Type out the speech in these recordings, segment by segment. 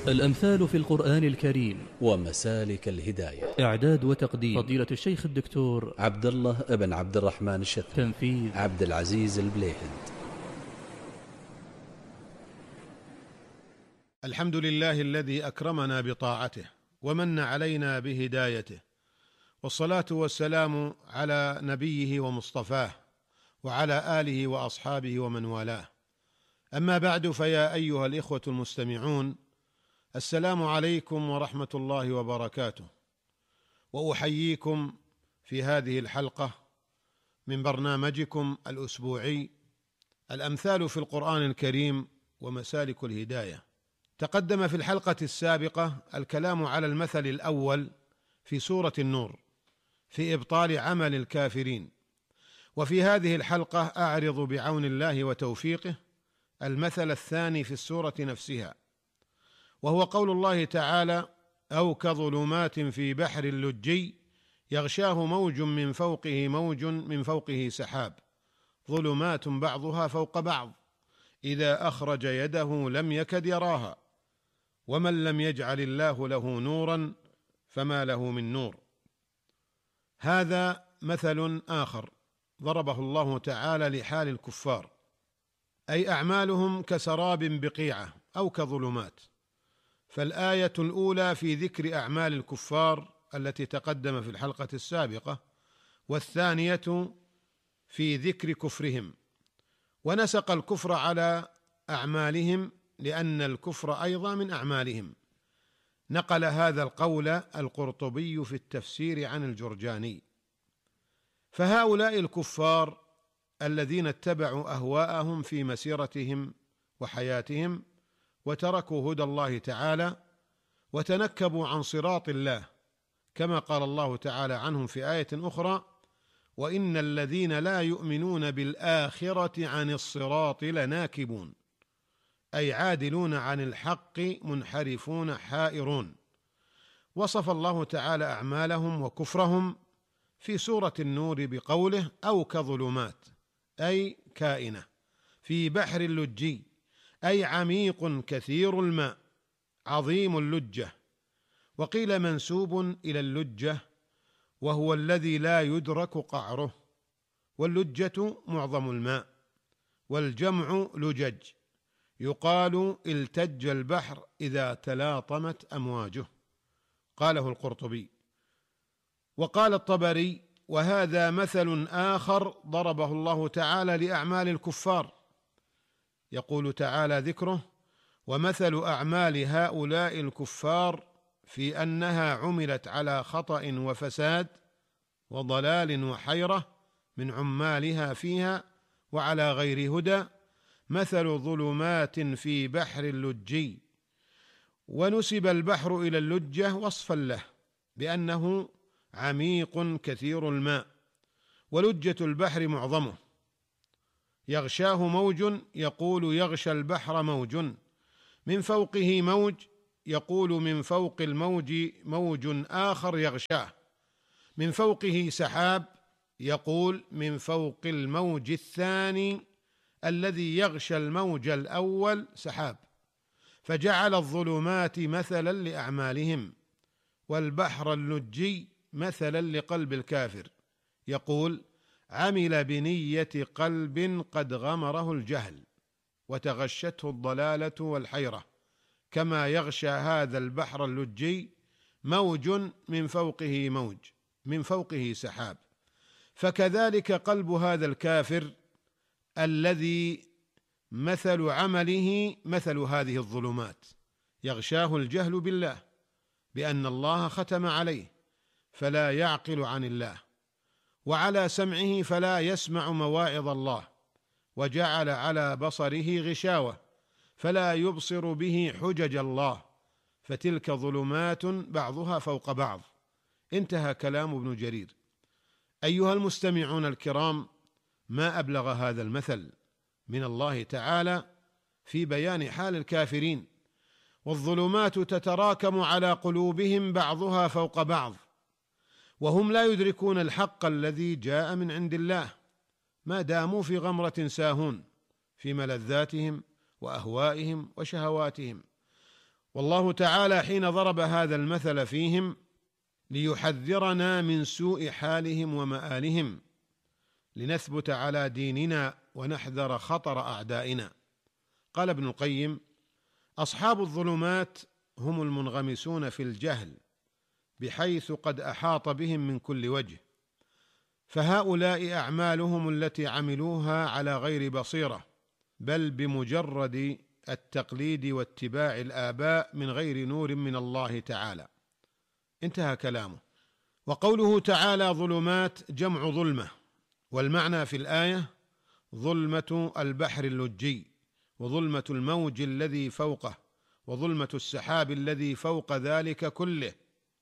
الأمثال في القرآن الكريم ومسالك الهداية. إعداد وتقديم فضيلة الشيخ الدكتور عبد الله بن عبد الرحمن الشثري. تنفيذ عبد العزيز البليهند. الحمد لله الذي أكرمنا بطاعته ومن علينا بهدايته، والصلاة والسلام على نبيه ومصطفاه وعلى آله وأصحابه ومن والاه. أما بعد، فيا أيها الإخوة المستمعون، السلام عليكم ورحمة الله وبركاته، وأحييكم في هذه الحلقة من برنامجكم الأسبوعي الأمثال في القرآن الكريم ومسالك الهداية. تقدم في الحلقة السابقة الكلام على المثل الأول في سورة النور في إبطال عمل الكافرين، وفي هذه الحلقة أعرض بعون الله وتوفيقه المثل الثاني في السورة نفسها، وهو قول الله تعالى: أو كظلمات في بحر لجي يغشاه موج من فوقه موج من فوقه سحاب ظلمات بعضها فوق بعض إذا أخرج يده لم يكد يراها ومن لم يجعل الله له نورا فما له من نور. هذا مثل آخر ضربه الله تعالى لحال الكفار، أي أعمالهم كسراب بقيعة أو كظلمات. فالآية الأولى في ذكر أعمال الكفار التي تقدم في الحلقة السابقة، والثانية في ذكر كفرهم، ونسق الكفر على أعمالهم لأن الكفر أيضا من أعمالهم. نقل هذا القول القرطبي في التفسير عن الجرجاني. فهؤلاء الكفار الذين اتبعوا أهواءهم في مسيرتهم وحياتهم وتركوا هدى الله تعالى وتنكبوا عن صراط الله، كما قال الله تعالى عنهم في آية أخرى: وإن الذين لا يؤمنون بالآخرة عن الصراط لناكبون، أي عادلون عن الحق منحرفون حائرون. وصف الله تعالى أعمالهم وكفرهم في سورة النور بقوله: أو كظلمات، أي كائنة، في بحر اللجي، أي عميق كثير الماء عظيم اللجة. وقيل منسوب إلى اللجة، وهو الذي لا يدرك قعره، واللجة معظم الماء، والجمع لجج. يقال التج البحر إذا تلاطمت أمواجه، قاله القرطبي. وقال الطبري: وهذا مثل آخر ضربه الله تعالى لأعمال الكفار. يقول تعالى ذكره: ومثل أعمال هؤلاء الكفار في أنها عملت على خطأ وفساد وضلال وحيرة من عمالها فيها وعلى غير هدى، مثل ظلمات في بحر اللجي. ونسب البحر إلى اللجة وصفا له بأنه عميق كثير الماء، ولجة البحر معظمه. يغشاه موج، يقول يغشى البحر موج، من فوقه موج، يقول من فوق الموج موج آخر يغشاه، من فوقه سحاب، يقول من فوق الموج الثاني الذي يغشى الموج الأول سحاب. فجعل الظلمات مثلا لأعمالهم، والبحر اللجي مثلا لقلب الكافر، يقول عمل بنية قلب قد غمره الجهل وتغشته الضلالة والحيرة، كما يغشى هذا البحر اللجي موج من فوقه موج من فوقه سحاب. فكذلك قلب هذا الكافر الذي مثل عمله مثل هذه الظلمات، يغشاه الجهل بالله بأن الله ختم عليه فلا يعقل عن الله، وعلى سمعه فلا يسمع مواعظ الله، وجعل على بصره غشاوة فلا يبصر به حجج الله، فتلك ظلمات بعضها فوق بعض. انتهى كلام ابن جرير. أيها المستمعون الكرام، ما أبلغ هذا المثل من الله تعالى في بيان حال الكافرين، والظلمات تتراكم على قلوبهم بعضها فوق بعض، وهم لا يدركون الحق الذي جاء من عند الله ما داموا في غمرة ساهون في ملذاتهم وأهوائهم وشهواتهم، والله تعالى حين ضرب هذا المثل فيهم ليحذرنا من سوء حالهم ومآلهم، لنثبت على ديننا ونحذر خطر أعدائنا. قال ابن القيم: أصحاب الظلمات هم المنغمسون في الجهل بحيث قد أحاط بهم من كل وجه، فهؤلاء أعمالهم التي عملوها على غير بصيرة، بل بمجرد التقليد واتباع الآباء من غير نور من الله تعالى. انتهى كلامه. وقوله تعالى ظلمات جمع ظلمة، والمعنى في الآية ظلمة البحر اللجي، وظلمة الموج الذي فوقه، وظلمة السحاب الذي فوق ذلك كله.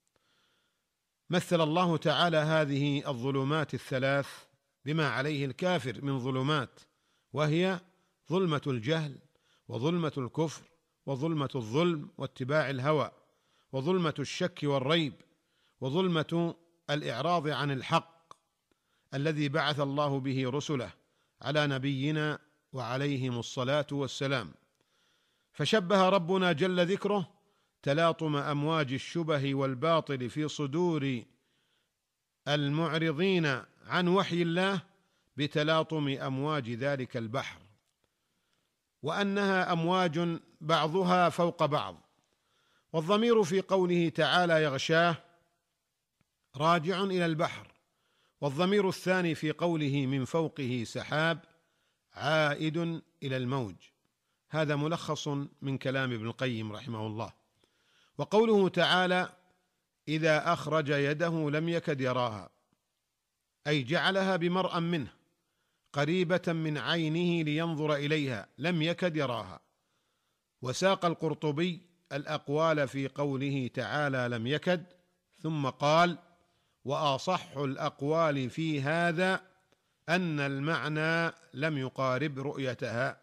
مثل الله تعالى هذه الظلمات الثلاث بما عليه الكافر من ظلمات، وهي ظلمة الجهل، وظلمة الكفر، وظلمة الظلم واتباع الهوى، وظلمة الشك والريب، وظلمة الإعراض عن الحق الذي بعث الله به رسله على نبينا وعليهم الصلاة والسلام. فشبه ربنا جل ذكره تلاطم أمواج الشبه والباطل في صدور المعرضين عن وحي الله بتلاطم أمواج ذلك البحر، وأنها أمواج بعضها فوق بعض. والضمير في قوله تعالى يغشاه راجع إلى البحر، والضمير الثاني في قوله من فوقه سحاب عائد إلى الموج. هذا ملخص من كلام ابن القيم رحمه الله. وقوله تعالى إذا أخرج يده لم يكد يراها، أي جعلها بمرأى منه قريبة من عينه لينظر إليها، لم يكد يراها. وساق القرطبي الأقوال في قوله تعالى لم يكد، ثم قال وأصح الأقوال في هذا أن المعنى لم يقارب رؤيتها،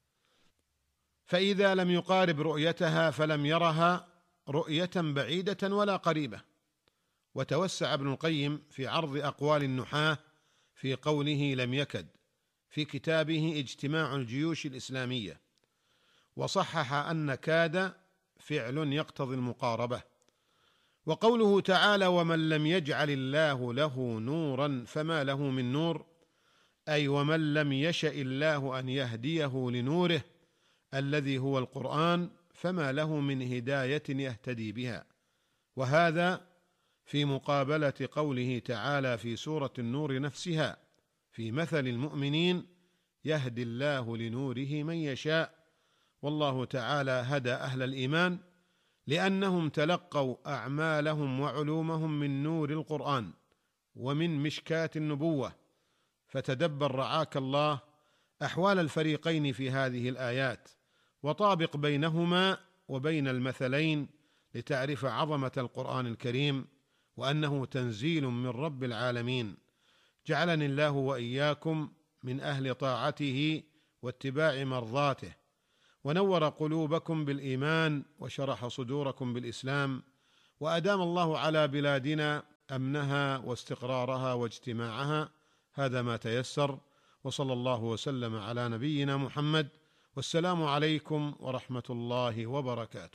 فإذا لم يقارب رؤيتها فلم يرها رؤية بعيدة ولا قريبة. وتوسع ابن القيم في عرض أقوال النحاة في قوله لم يكد في كتابه اجتماع الجيوش الإسلامية، وصحح أن كاد فعل يقتضي المقاربة. وقوله تعالى ومن لم يجعل الله له نورا فما له من نور، أي ومن لم يشأ الله أن يهديه لنوره الذي هو القرآن فما له من هداية يهتدي بها. وهذا في مقابلة قوله تعالى في سورة النور نفسها في مثل المؤمنين يهدي الله لنوره من يشاء. والله تعالى هدى أهل الإيمان لأنهم تلقوا أعمالهم وعلومهم من نور القرآن ومن مشكاة النبوة. فتدبر رعاك الله أحوال الفريقين في هذه الآيات، وطابق بينهما وبين المثلين لتعرف عظمة القرآن الكريم وأنه تنزيل من رب العالمين. جعلني الله وإياكم من أهل طاعته واتباع مرضاته، ونور قلوبكم بالإيمان وشرح صدوركم بالإسلام، وأدام الله على بلادنا أمنها واستقرارها واجتماعها. هذا ما تيسر، وصلى الله وسلم على نبينا محمد، والسلام عليكم ورحمة الله وبركاته.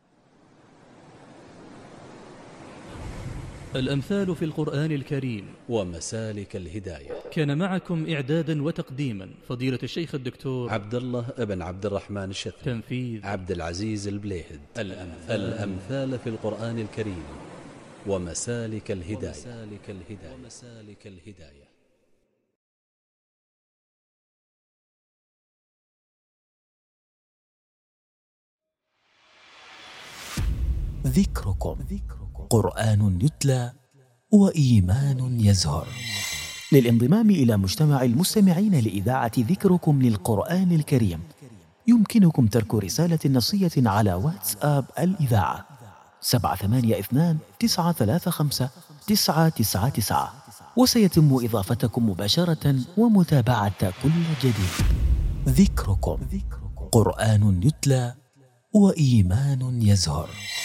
الأمثال في القرآن الكريم ومسالك الهداية. كان معكم إعدادا وتقديما فضيلة الشيخ الدكتور عبد الله بن عبد الرحمن الشثري. تنفيذ عبد العزيز البليهد. الأمثال في القرآن الكريم ومسالك الهداية. ذكركم قرآن يتلى وإيمان يزهر. للانضمام إلى مجتمع المستمعين لإذاعة ذكركم للقرآن الكريم يمكنكم ترك رسالة نصية على واتساب الإذاعة 782-935-999، وسيتم إضافتكم مباشرة ومتابعة كل جديد. ذكركم قرآن يتلى وإيمان يزهر.